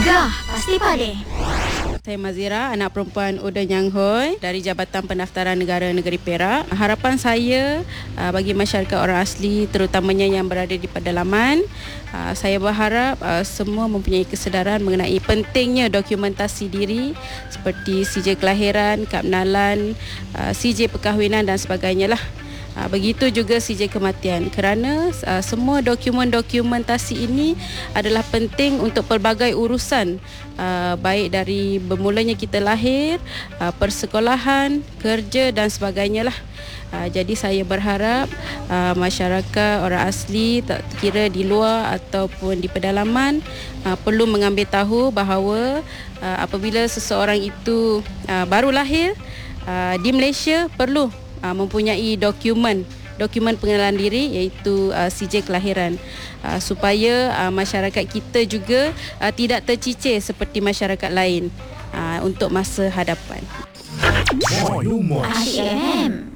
Gegar Pasti Paling. Saya Mazira, anak perempuan Uda Nyang Hoi dari Jabatan Pendaftaran Negara Negeri Perak. Harapan saya bagi masyarakat orang asli, terutamanya yang berada di pedalaman, saya berharap semua mempunyai kesedaran mengenai pentingnya dokumentasi diri seperti CJ kelahiran, kad pengenalan, CJ perkahwinan dan sebagainya lah. Begitu juga CJ kematian, kerana semua dokumentasi ini adalah penting untuk pelbagai urusan, baik dari bermulanya kita lahir, persekolahan, kerja dan sebagainya lah. Jadi saya berharap masyarakat orang asli, tak kira di luar ataupun di pedalaman, perlu mengambil tahu bahawa apabila seseorang itu baru lahir di Malaysia, perlu mempunyai dokumen pengenalan diri, iaitu CJ kelahiran, supaya masyarakat kita juga tidak tercicir seperti masyarakat lain untuk masa hadapan. Asyik FM.